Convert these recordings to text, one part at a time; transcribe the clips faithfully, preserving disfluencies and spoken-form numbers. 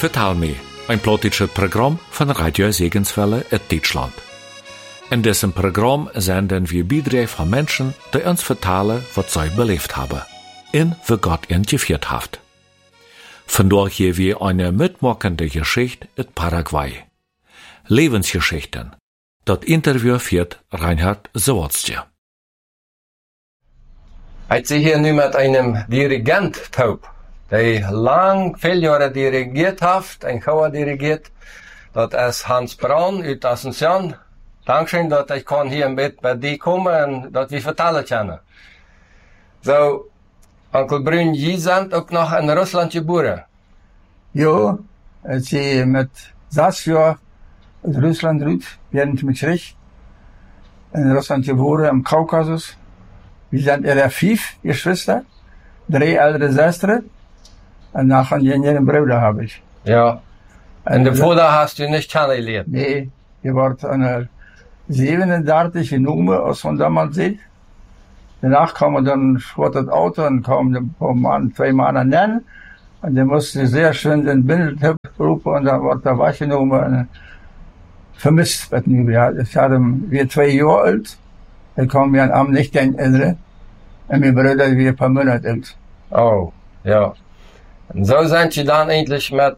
Vertel me, ein plotisches Programm von Radio Segenswelle in Deutschland. In diesem Programm senden wir Beiträge von Menschen, die uns vertellen, was sie belebt haben, und wie Gott ihnen geführt hat. Vandaag hier wir eine mitmachende Geschichte in Paraguay. Lebensgeschichten. Das Interview führt Reinhard Zawadzki. Ich sehe hier nu mit einem Dirigent taub, der lang, viele Jahre dirigiert hat, ein Chor dirigiert. Das ist Hans Braun aus Asunción. Dankeschön, dass ich kann hier mit bei dir kommen und dass wir vertellen können. So, Onkel Brun, Sie sind auch noch in Russland geboren? Ja, ich bin mit sechs Jahren aus Russland raus, während mich Krieg in Russland geboren, im Kaukasus. Wir sind ihre fünf Geschwister, drei ältere Schwestern und noch einen jüngeren Bruder habe ich. Ja. Und den Vater hast du nicht kennengelernt? Nee, er war eine siebenunddreißig Nummer aus von damals sieht. Danach kam dann schwort das Auto und kam ein paar Mann, zwei Männer nennen. Und der musste sehr schön den Bindel rufen und dann war der Wasche Nummer vermisst. Ich hatte, wir zwei Jahre alt. Da kam wir am nicht den Ältere. Und mein Bruder wieder ein paar Monate alt. Oh, ja. Und so sind sie dann endlich mit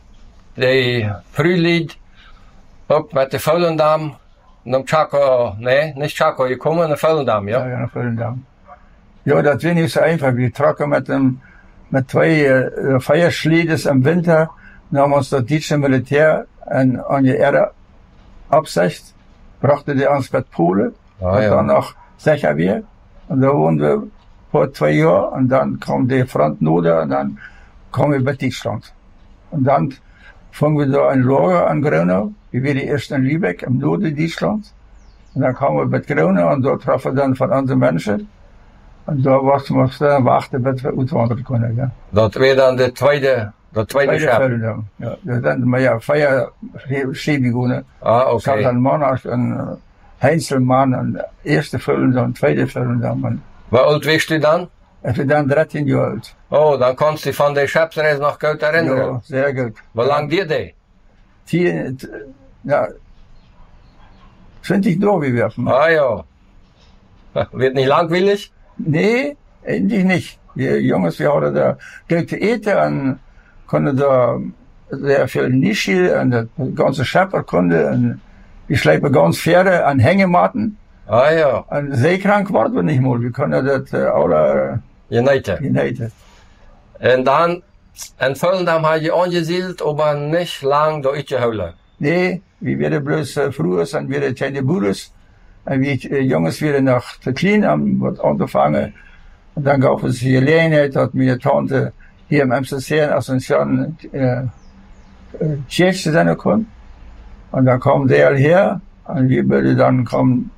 der Frühlied, auch mit der Volendam, nach Chaco, nee, nicht Chaco gekommen, nach Volendam, ja? Ja, ja, nach Volendam. Ja, das war nicht so einfach. Wir trocken mit dem, mit zwei äh, Feierschliedes im Winter, dann haben uns das deutsche Militär an, an die Erde absicht, brachte die uns mit Polen. Ah, und ja. dann nach Sechavier. Und da wohnen wir vor zwei Jahren. Und dann kam die Front Noder und dann kamen wir bei Deutschland. Und dann fangen wir da ein Lager an Gronau. Wir waren erst in Lübeck, im Norden Deutschland. Und dann kamen wir bei Gronau und dort trafen wir dann von anderen Menschen. Und da warten wir dann warten, bis wir auswandern können. Ja. Das wäre dann der zweite, der zweite Schab. Ja, das sind wir ja Feierschäbigungen. Ah, Ich habe okay. dann Monat und Heinzelmann und erste Volendam, zweite Volendam. Wie alt bist du dann? Ich bin dann dreizehn Jahre alt. Oh, dann kannst du dich von der Schabsreise noch gut erinnern. Ja, sehr gut. Wie lang dir die? Zehn, ja, zwanzig Jahre geworfen. Ah, ja. Wird nicht langweilig? Nee, eigentlich nicht. Wir Jungs, wir hatten da Geld zu eten und konnten da sehr viel Nischi und das ganze Schäfer konnte und wir schleifen ganz Pferde an Hängematten. Ah, ja. Und seekrank waren wir nicht mal. Wir können das äh, alle Geneite. geneiten. Und dann, in Volendam hat je angesiedelt, aber nicht lang durchgeholt. Nee, wir werden bloß äh, früher sind wir keine Brüders. Und wir äh, Jungs wieder nach der Klein haben was angefangen. Und dann gab es hier Gelegenheit, hat meine Tante hier im Amsterdam, Asunción, äh, äh, Kirche zu sein können. Und dann kam der her, und wir würden dann kommen,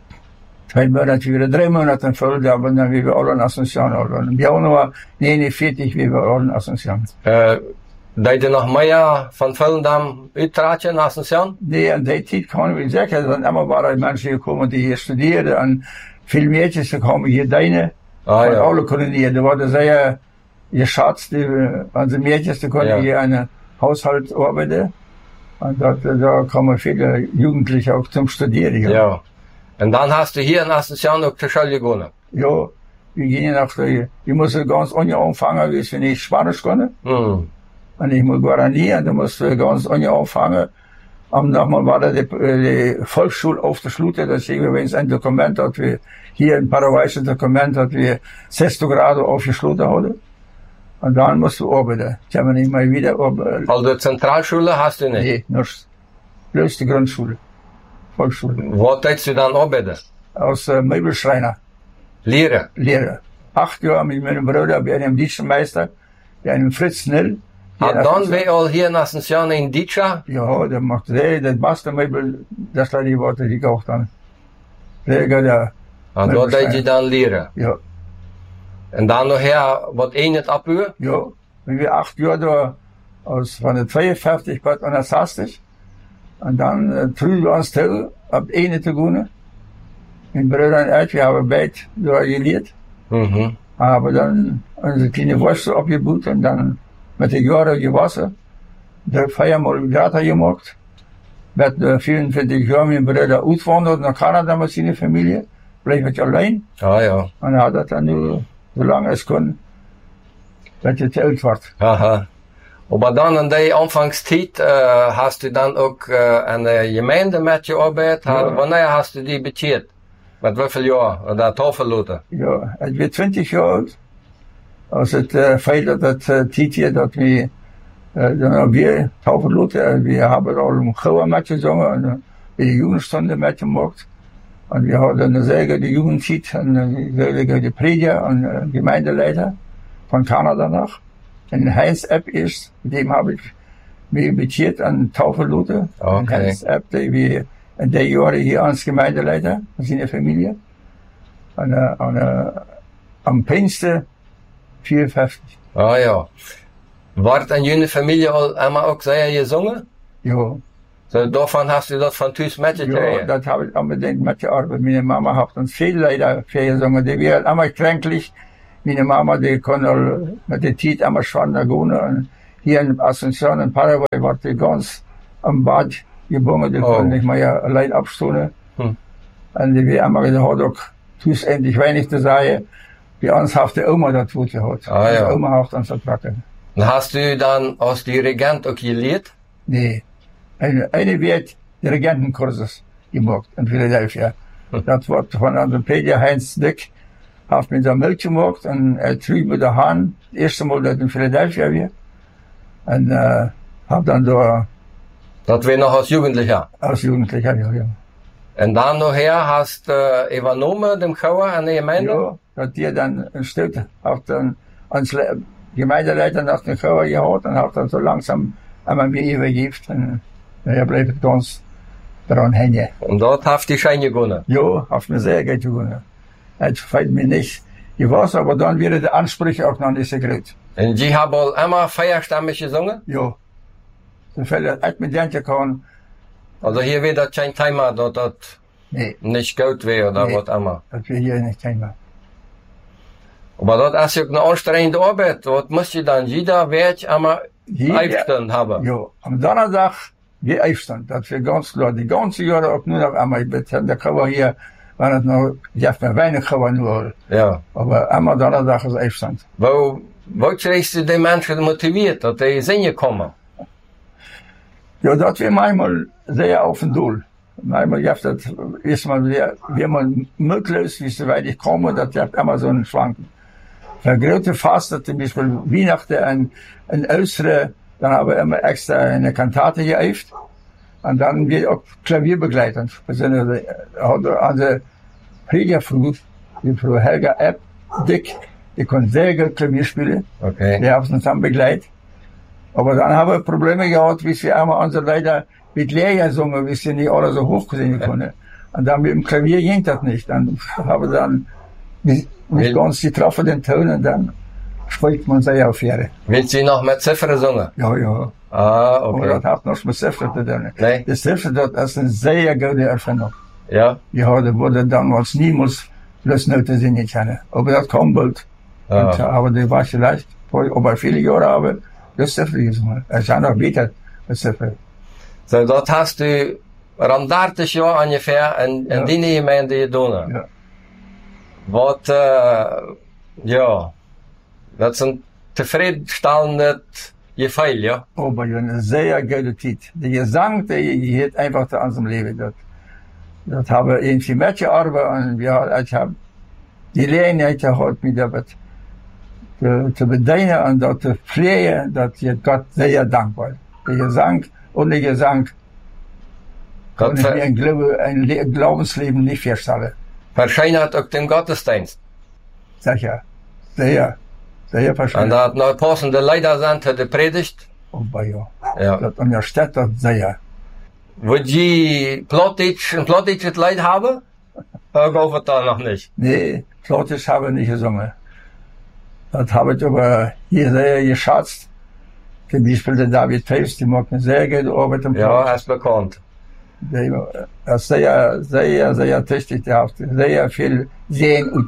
zwei Monate wieder, drei Monate in Volendam, und dann wir wir alle in Asunción. Und im Januar neunundvierzig, wir wir alle in Asunción. Äh, deed je nog meer van Volendam uittraatje naar Asunción? Nee, in die Zeit kann ich sagen, es sind immer waren Menschen gekommen, die hier studieren, und viele Mädchen kamen hier deine, Ah, und ja. alle können hier, da war das sehr geschätzt, die, also Mädchen, die konnten Ja. hier einen Haushalt arbeiten, und da, da kamen viele Jugendliche auch zum Studieren. Ja, Ja. En dan hast du hier in Asunción ook de Schule gegangen. ja, wir gingen nach der, ich musste ganz ohne anfangen, wie wenn ich Spanisch konnte. Hm. Und ich muss Guarani, und da musste ganz ohne anfangen. Am Nachmal war da die, die Volksschule auf der Schlute, da sehen wir, wenn ein Dokument hat, wie hier ein paraguayisches Dokument hat, wie sechzig Grad auf die Schlute hatte. Und dann musst du arbeiten. Ich habe nicht mal wieder arbeiten. Also Zentralschule hast du nicht? Nee, nur bloß die Grundschule. Volksschule. Wat deed du dann arbeiten? Als äh, Möbelschreiner, Leren? Lehrer. Acht Jahre mit meinem Bruder, bei einem Dienstmeister, bei einem Fritz Nell. En dan ben je al hier in Asunción in Dicha? Ja, der macht sehr, das beste Möbel, das war die Worte, die gekauft haben. Sehr gut, ja. En dat deed je dan leren? Ja, En dan nog her, wat één het apuur? ja. Wenn wir acht Jahre da, aus, von der zweiundvierzig bis hundertsechzig, und dann, äh, trüben wir uns zu, ab eine zu gehen. Mein Bruder und ich, wir haben beide da gelehrt. Mhm. Aber dann, unsere kleine Wurst abgebaut und dann mit den Jahren gewaschen. der viermal Theater gemacht. Met uh, vierentwintig jaar mijn broer uitwanderd naar Canada met zijn familie. Bleef met alleen. Ah ja. En hij had dat dan nu, zolang es kon, dat je het oud wordt. Aha. Aber dann in der Anfangszeit äh, hast du dann auch äh, an der Gemeinde mit gearbeitet. Ja. Wanneer hast du die bezahlt? Mit wie viel Jahr? Oder Tafelloten? Ja, ik ben twintig jaar oud. Als het uh, feit dat het uh, tijdje dat we uh, dan weer tafelloten, we hebben al een gouden met gezongen en uh, we de jugendstunde met gemaakt. En we hadden een zeker de jugendziet en uh, de prediger en uh, gemeindeleider van Canada nog. En Heinz Epp is, met dem heb ik mee bezet aan tafelloten. Okay. Heinz Epp, die we in die jaren hier als gemeindeleider van zijn familie. En uh, aan, uh, am Pinkster vierundvijftig. Ah ja. Wordt in jullie familie al einmal auch sehr gezongen? Ja. So, davon hast du das von thuis met je Ja, gekregen? dat heb ik unbedingt met gearbeitet. Meine Mama hat uns viel leider für gesungen. Die war immer kränklich. Meine Mama, die kon al mit der Zeit immer schwanger gehen. Und hier in Asunción in Paraguay war die ganz am Bad gebunden. Die Oh. konnte nicht mehr allein abstoßen. Hm. Und die war immer gesagt, hat auch thuis endlich wenig zu sagen. Bei uns hat die Oma das gut gehabt. Ah, ja. Die Oma hat uns vertragen. Und hast du dann als Dirigent auch gelehrt? Nee. Eine, eine wird Dirigentenkurses gemacht in Philadelphia. Hm. Das wird von einem Prediger Heinz Dick, hat mit der Milch gemacht und er trug mit der Hand, das erste Mal dort in Philadelphia wir. Und, äh, hab dann da Das war noch als Jugendlicher. als Jugendlicher, ja, ja. Und dann nachher hast du äh, übernommen, dem Chauer an der Gemeinde? Ja, dat die dann ein Stück, hat dann ans Le Gemeindeleiter nach den Chauer gehabt und hat dann so langsam einmal mir übergeben. Und er bleibt ganz daran hängen. Und dort hast du die Scheine gewonnen. Ja, hat mir sehr gut gewonnen. Es fällt mir nicht gewusst, aber dann wäre der Ansprüche auch noch nicht so groß. Und die haben all immer feierstammig gesungen? Ja. So viel hat mit denen kann, Also hier wird das kein Thema, dass das nee, nicht gut wäre oder Nee. was immer. das wir hier nicht kennen. Aber das ist ja eine anstrengende Arbeit. Dort muss je dann jeder Werk einmal Jeder- Aufstand haben. Ja, am Donnerstag, wie Aufstand, das wir ganz klar, die ganze Jahre auch nur noch einmal, mit der Kauer hier, waren es noch, ich habe mir wenig Kauer nur, Ja. aber einmal Donnerstag ist Aufstand. Wo, wo kriegst du die Menschen motiviert, dass die singen kommen? Ja, dat wir manchmal sehr auf den Doel. Manchmal gibt das erstmal sehr, wie man möglich, wie so weit ich komme, das gibt immer so einen Schwanken. Für große Fasten, zum Beispiel Weihnachten ein, ein äußere, dann haben wir immer extra eine Kantate geöffnet. Und dann wird auch Klavier begleitet. Wir sind also, also Predigerfrau, die Frau Helga Epp, Dick, die kann sehr gut Klavier spielen. Okay. Die haben uns dann begleitet. Aber dann haben wir Probleme gehabt, wie wir einmal unsere Leute mit Leer gesungen, wie sie nicht alle so hoch singen konnten. Und dann mit dem Klavier ging das nicht. Dann haben wir dann nicht Will- ganz getroffen den Ton und dann spricht man sich auf Jahre. Willst du noch mit Ziffern singen? Ja, ja. Ah, Aber das okay. hat noch mit Ziffern zu tun. Nee? Das Ziffern, das ist eine sehr gute Erfindung. Ja? Ja, da wurde damals niemals Lustnoten singen können. Aber das kommt bald. Ja. Und, aber das war vielleicht, aber viele Jahre habe das Ziffern gesungen. Es ist noch besser, das Ziffern. So, dat hast du rond dertig jaar ungefähr in, in Ja. die Gemeinde gedaan. Ja. Wat, äh, ja, dat zijn tevredenstellende Gefühl, ja. Aber ja, eine sehr gute Zeit. Der Gesang, der gehört einfach zu unserem Leben. Das, das habe ich irgendwie mitgearbeitet und ja, ich habe die Gelegenheit gehabt, mich damit zu, zu bedienen und das zu pflegen, dass ich Gott sehr dankbar. Der Gesang, ohne Gesang kann Dat ich mir ver ein, Glaube, ein Le Glaubensleben nicht vorstellen. verschijnt ook den Gottesdienst. Sicher. Sehr, sehr En verschieden. dat nou passende Leider zijn te de predigt. Aber ja, Ja. das unterstützt das sehr. Wil je Plattdeutsch, een Plattdeutsch het Leid hebben? Ik geloof het dan nog niet. Nee, Plattdeutsch habe ich nicht gesungen. Das habe ich aber hier sehr geschätzt. Zum Beispiel der David Phelps, die macht eine sehr gute Arbeit im Ja, Platt. hij is bekend. Der ist sehr, sehr, sehr tüchtig. Der hat sehr viel Sehen und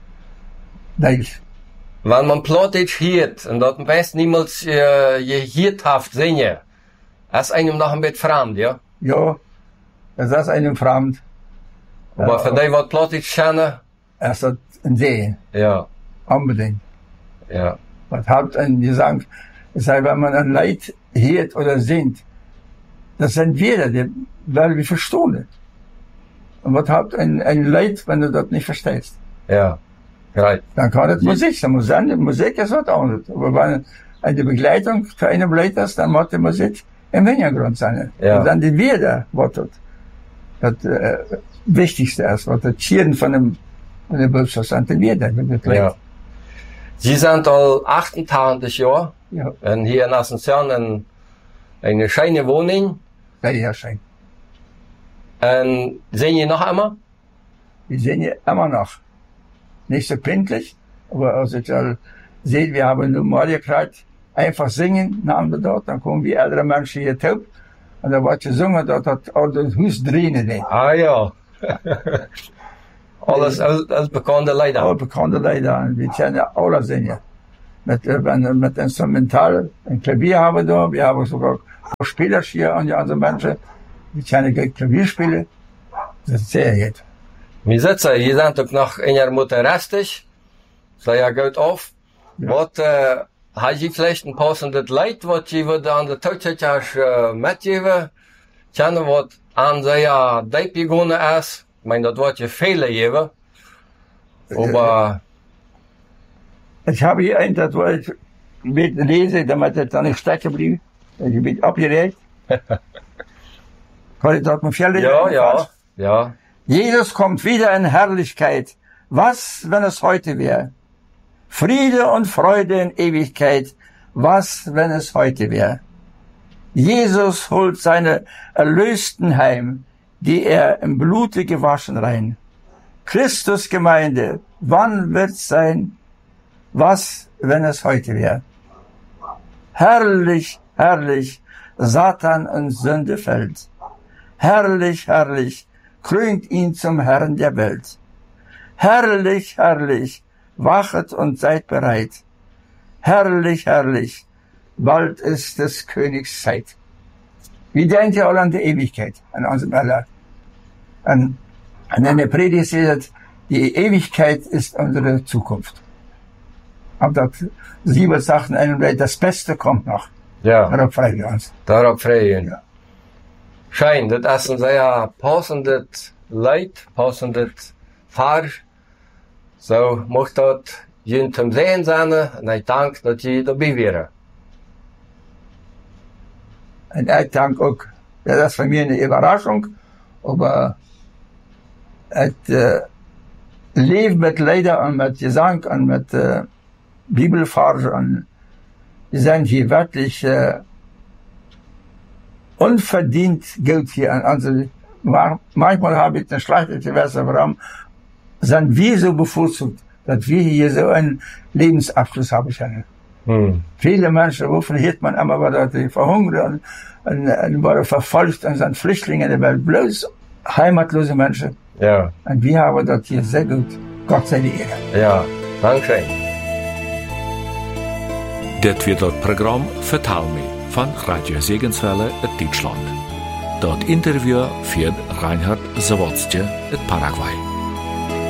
Deutsch. Wenn man Plattdeutsch hiert, en dat best niemals äh, gehiert haft zingen, Das ist einem noch ein bisschen fremd, ja? Ja, das ist einem fremd. Aber für die, was Plattdeutsch kennen? Er ist das ein Sehen. Ja. Unbedingt. Ja. Was hat ein gesagt, ich sage, wenn man ein Leid hört oder singt, das sind wir, die werden wir verstehen. Und was hat ein, ein Leid, wenn du das nicht verstehst? Ja. Right. Dann kann es Musik sein. Musik, Musik ist was anderes. Aber wenn eine Begleitung für einen Leid ist, dann muss die Musik im Hintergrund sein. Ja. Und dann die Wörter, was das, das äh, Wichtigste ist, was das Tieren von dem, von dem Bildschirm sind, die Wörter, wenn das Leid. Ja. Sie sind all achtundachtzig Jahre. Ja. Und hier in Asunción in eine schöne Wohnung. Sehr, sehr schön. Und sehen Sie noch einmal? Wir sehen ja immer noch. Nicht so pünktlich, aber als ich all sehe, wir haben nur mal gekriegt, einfach singen, nahmen wir dort, dann kommen wir ältere Menschen hier taub, und da wird gesungen, dort hat all das Haus drinnen. Ah ja. Alles als, als bekannte Lieder. Alle bekannte Lieder, und wir kennen ja alle singen. Mit, äh, mit Instrumental, ein Klavier haben wir da, wir haben sogar auch Spieler hier an die anderen Menschen, die kennen gut Klavier spielen, das ist sehr gut. Wir sitzen, je sind ook nog in je moeten restig. Sei ja gut auf. Ja. Wat, äh, hat je vielleicht ein passendes Leid, was je würde an der Tautzeit äh, mitgeben? Kennen, was an sehr deep gegangen ist. Ich meine, das wird je Fehler geben. Aber, Ich habe hier ein, das wollte ich ein bisschen lesen, damit es dann nicht stecken blieb. Ich bin ein bisschen abgeregt. Kann ich das mal fertig ja, ja, ja. Jesus kommt wieder in Herrlichkeit. Was, wenn es heute wäre? Friede und Freude in Ewigkeit. Was, wenn es heute wäre? Jesus holt seine Erlösten heim, die er im Blute gewaschen rein. Christus Gemeinde, wann wird's sein? Was, wenn es heute wäre? Herrlich, herrlich, Satan in Sünde fällt. Herrlich, herrlich, krönt ihn zum Herrn der Welt. Herrlich, herrlich, wachet und seid bereit. Herrlich, herrlich, bald ist des Königs Zeit. Wir denken ja alle an die Ewigkeit, an unserem Allah. An, an eine Predigt sagt, die Ewigkeit ist unsere Zukunft. Aber das sieben Sachen, das Beste kommt noch. Ja. Darauf freuen wir uns. Darauf freuen. Ja. Schein, das ist ein sehr passendes Leid, passendes Fahr. So, mocht dat je zum Sehen sein, und ich danke, dass je dabei wäre. Und ich danke auch, ja, das ist für mich eine Überraschung, aber das äh, Leben mit Lieder und mit Gesang und mit äh, Bibelverse und wir sind hier wirklich äh, unverdient Geld hier an. Also, manchmal habe ich eine schlechte Gewässer, warum sind wir so bevorzugt, dass wir hier so einen Lebensabschluss haben können. Hm. Viele Menschen, wovon hört man immer, weil die verhungern und, und, und waren verfolgt und sind Flüchtlinge in der Welt, bloß heimatlose Menschen. Ja. Und wir haben das hier sehr gut. Gott sei die Ehre. Ja, danke. Das wird das Programm Vertal mich von Radio Segenswelle in Deutschland. Dort Interview führt Reinhard Zawadzki in Paraguay.